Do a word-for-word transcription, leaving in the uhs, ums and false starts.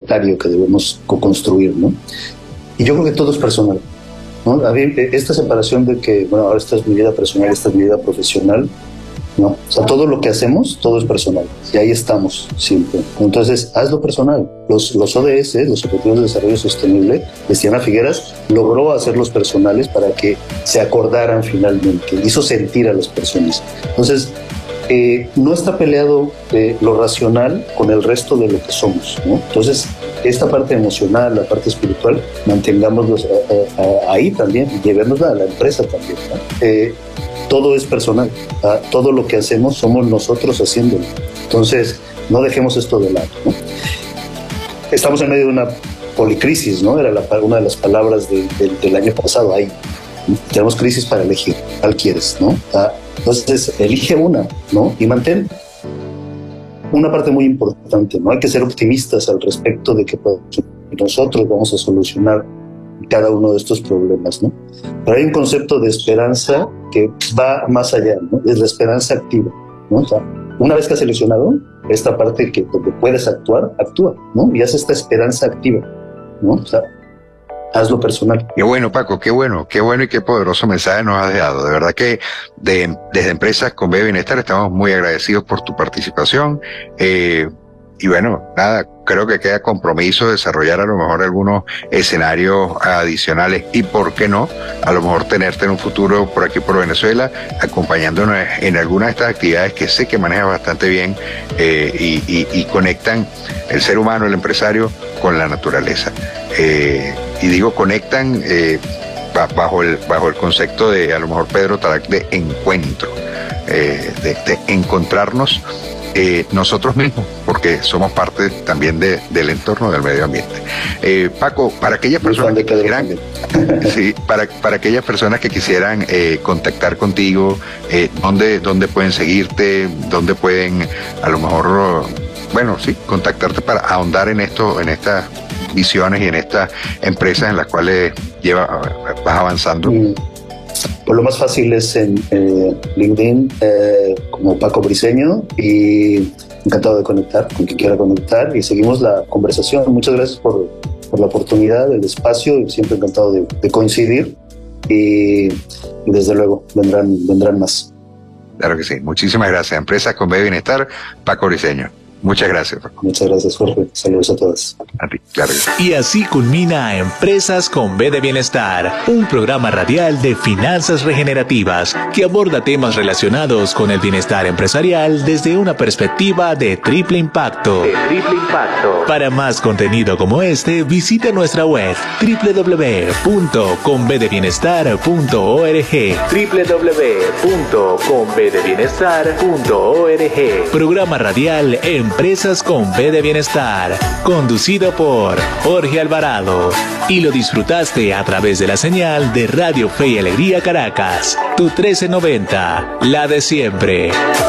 igualitario que debemos co-construir, ¿no? Y yo creo que todo es personal, ¿no? A mí, esta separación de que, bueno, ahora esta es mi vida personal, esta es mi vida profesional, no, o sea, todo lo que hacemos, todo es personal, y ahí estamos siempre. Entonces, hazlo personal. Los, los O D S, los Objetivos de Desarrollo Sostenible, Cristiana Figueras logró hacerlos personales para que se acordaran finalmente, hizo sentir a las personas. Entonces, eh, no está peleado eh, lo racional con el resto de lo que somos, ¿no? Entonces, esta parte emocional, la parte espiritual, mantengámoslos a, a, a, ahí también, llevémosla a la empresa también, ¿no? Eh, todo es personal, ¿ah? Todo lo que hacemos somos nosotros haciéndolo. Entonces, no dejemos esto de lado, ¿no? Estamos en medio de una policrisis, ¿no? Era la, una de las palabras de, de, del año pasado. Ahí tenemos crisis para elegir, ¿cuál quieres, no? ¿Ah? Entonces, elige una, ¿no? Y mantén una parte muy importante, ¿no? Hay que ser optimistas al respecto de que nosotros vamos a solucionar cada uno de estos problemas, ¿no? Pero hay un concepto de esperanza que va más allá, ¿no? Es la esperanza activa, ¿no? O sea, una vez que has seleccionado esta parte que donde puedes actuar, actúa, ¿no? Y haz esta esperanza activa, ¿no? O sea, hazlo personal. Qué bueno, Paco, qué bueno, qué bueno y qué poderoso mensaje nos has dejado. De verdad que de, desde Empresas con B de Bienestar estamos muy agradecidos por tu participación. Eh, Y bueno, nada, creo que queda compromiso de desarrollar a lo mejor algunos escenarios adicionales y, ¿por qué no?, a lo mejor tenerte en un futuro por aquí por Venezuela, acompañándonos en algunas de estas actividades que sé que manejas bastante bien eh, y, y, y conectan el ser humano, el empresario, con la naturaleza. Eh, y digo conectan eh, bajo, el, bajo el concepto de, a lo mejor, Pedro Talac, de encuentro, eh, de, de encontrarnos Eh, nosotros mismos, porque somos parte también de, del entorno del medio ambiente. Eh, Paco, para aquellas personas que quisieran, sí, para, para aquellas personas que quisieran eh, contactar contigo, eh, ¿dónde, dónde pueden seguirte? ¿Dónde pueden, a lo mejor, bueno, sí, contactarte para ahondar en esto, en estas visiones y en estas empresas en las cuales lleva, vas avanzando? Mm. Pues lo más fácil es en eh, LinkedIn eh, como Paco Briceño, y encantado de conectar con quien quiera conectar y seguimos la conversación. Muchas gracias por, por la oportunidad, el espacio, y siempre encantado de, de coincidir y, y desde luego vendrán, vendrán más. Claro que sí. Muchísimas gracias. Empresas con B de Bienestar, Paco Briceño. Muchas gracias, Paco. Muchas gracias, Jorge. Saludos a todas. A ti, claro. Y así culmina Empresas con B de Bienestar, un programa radial de finanzas regenerativas que aborda temas relacionados con el bienestar empresarial desde una perspectiva de triple impacto. De triple impacto. Para más contenido como este, visita nuestra web doble u doble u doble u punto con b de bienestar punto org. doble u doble u doble u punto con b de bienestar punto org. Programa radial Empresas con B de Bienestar, conducido por Jorge Alvarado. Y lo disfrutaste a través de la señal de Radio Fe y Alegría Caracas, tu trece noventa, la de siempre.